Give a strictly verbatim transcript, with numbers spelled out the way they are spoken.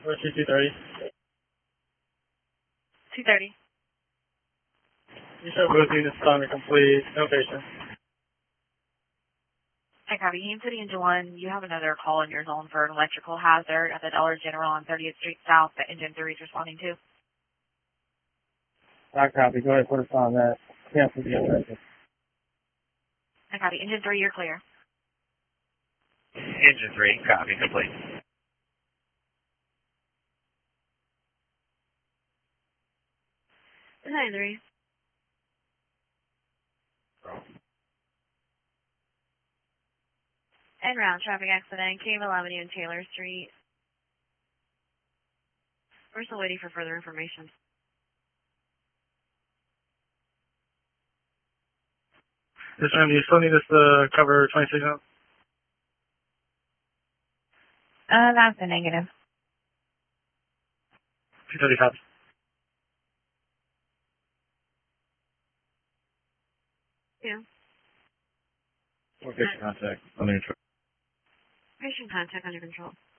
Where's two thirty? two thirty. You show both units time to complete. No patients. I copy. Haines City Engine one, you have another call in your zone for an electrical hazard at the Dollar General on thirtieth Street South that Engine three is responding to. I copy. Go ahead, put us on that. Cancel the other exit. I copy. Engine three, you're clear. Engine three, copy, complete. nine three. En route, traffic accident, Cable Avenue and Taylor Street. We're still waiting for further information. Yes, ma'am. Do you still need us to cover twenty-six minutes? Uh, that's a negative. two thirty-five. Yeah. We'll get your contact. Under control. Patient contact under control.